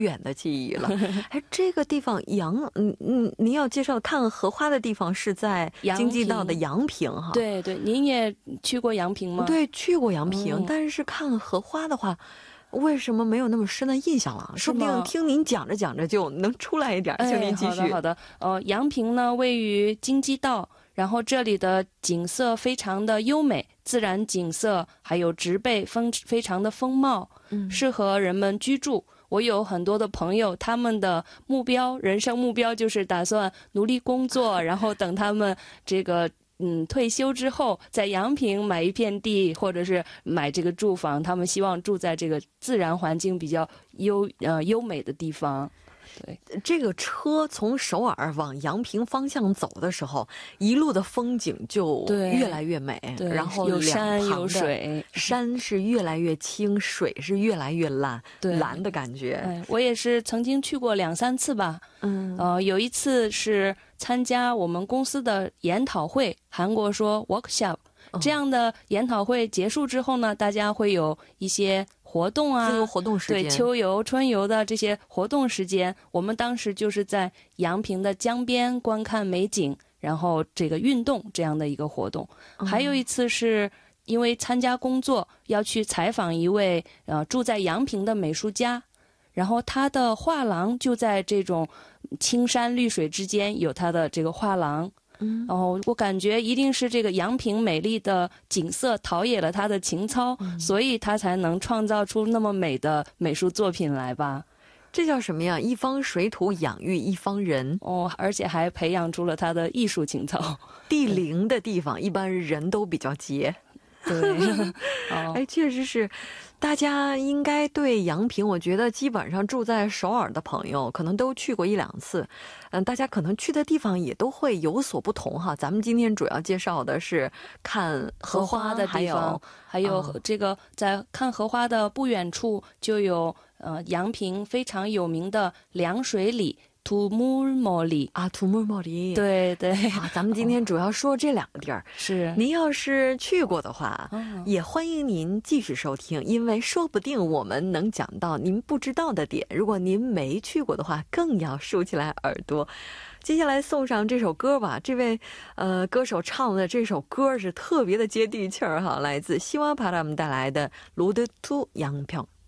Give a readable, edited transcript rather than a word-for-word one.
远的记忆了。哎，这个地方您要介绍看荷花的地方是在京畿道的阳平哈。 对对，您也去过阳平吗？ 对，去过阳平，但是看荷花的话，为什么没有那么深的印象了？说不定听您讲着讲着就能出来一点。请您继续。 好的，阳平呢位于京畿道，然后这里的景色非常的优美，自然景色还有植被非常的丰茂，适合人们居住。我有很多的朋友，他们的人生目标就是打算努力工作，然后等他们这个退休之后，在阳平买一片地，或者是买这个住房，他们希望住在这个自然环境比较优美的地方。对， 这个车从首尔往阳平方向走的时候，一路的风景就越来越美，然后有山有水， 山是越来越清，水是越来越蓝的感觉。 我也是曾经去过2、3次吧。有一次是参加我们公司的研讨会，韩国说 workshop， 这样的研讨会结束之后呢，大家会有一些活动啊， 自由活动时间， 对，秋游春游的这些活动时间，我们当时就是在阳平的江边观看美景，然后这个运动这样的一个活动。还有一次是因为参加工作要去采访一位住在阳平的美术家，然后他的画廊就在这种青山绿水之间有他的这个画廊。我感觉一定是这个阳平美丽的景色陶冶了他的情操，所以他才能创造出那么美的美术作品来吧。 这叫什么呀？一方水土养育一方人。 而且还培养出了他的艺术情操。 地灵的地方一般人都比较洁。 对， 哎，确实是，大家应该对阳平，我觉得基本上住在首尔的朋友可能都去过1、2次，大家可能去的地方也都会有所不同哈。咱们今天主要介绍的是看荷花的地方， 还有这个在看荷花的不远处就有阳平非常有名的凉水里。두물머리 啊，두물머리， 对对啊，咱们今天主要说这2个地儿。 是， 您要是去过的话，也欢迎您继续收听，因为说不定我们能讲到您不知道的点。如果您没去过的话，更要竖起来耳朵。接下来送上这首歌吧，这位歌手唱的这首歌是特别的接地气儿哈，来自西瓦帕他们带来的《로드 투 양평》。